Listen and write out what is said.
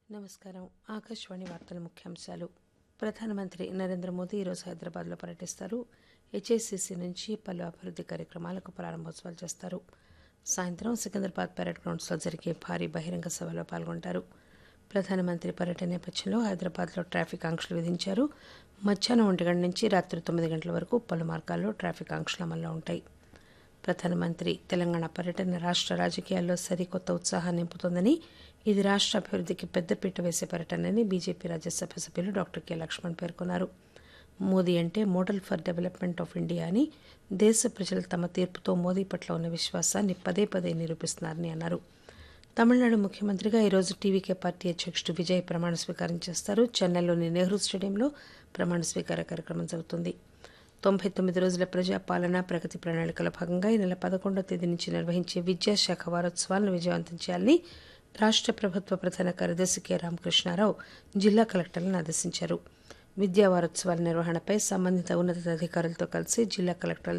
నమస్కారం. ఆకాశవాణి వార్తల ముఖ్యాంశాలు. ప్రధానమంత్రి నరేంద్ర మోదీ ఈరోజు హైదరాబాద్లో పర్యటిస్తారు. హెచ్ఐసిసి నుంచి పలు అభివృద్ది కార్యక్రమాలకు ప్రారంభోత్సవాలు చేస్తారు. సాయంత్రం సికింద్రాబాద్ పరేడ్ గ్రౌండ్స్లో జరిగే భారీ బహిరంగ సభలో పాల్గొంటారు. ప్రధానమంత్రి పర్యటన నేపథ్యంలో హైదరాబాద్లో ట్రాఫిక్ ఆంక్షలు విధించారు. మధ్యాహ్నం 1 గంటల నుంచి రాత్రి 9 గంటల వరకు పలు మార్గాల్లో ట్రాఫిక్ ఆంక్షలు అమల్లో ఉంటాయి. ప్రధానమంత్రి తెలంగాణ పర్యటన రాష్ట్ర రాజకీయాల్లో సరికొత్త ఉత్సాహాన్ని నింపుతోందని, ఇది రాష్ట్ర అభివృద్ధికి పెద్దపీట వేసే పర్యటనని బీజేపీ రాజ్యసభ సభ్యులు డాక్టర్ కె లక్ష్మణ్ పేర్కొన్నారు. మోదీ అంటే model for development of India అని, దేశ ప్రజలు తమ తీర్పుతో మోదీ పట్ల ఉన్న విశ్వాసాన్ని పదే పదే నిరూపిస్తున్నారని అన్నారు. తమిళనాడు ముఖ్యమంత్రిగా ఈరోజు టీవీకే పార్టీ అధ్యక్షుడు విజయ్ ప్రమాణ స్వీకారం చేస్తారు. చెన్నైలోని నెహ్రూ స్టేడియంలో ప్రమాణ స్వీకార కార్యక్రమం జరుగుతుంది. 99 రోజుల ప్రజాపాలన ప్రగతి ప్రణాళికలో భాగంగా ఈ నెల 11వ తేదీ నుంచి నిర్వహించే విద్యాశాఖ వారోత్సవాలను విజయవంతం చేయాలని రాష్ట్ర ప్రభుత్వ ప్రధాన కార్యదర్శి కె రామకృష్ణారావు జిల్లా కలెక్టర్లను ఆదేశించారు. విద్యా వారోత్సవాల నిర్వహణపై సంబంధిత ఉన్నతాధికారులతో కలిసి జిల్లా కలెక్టర్లు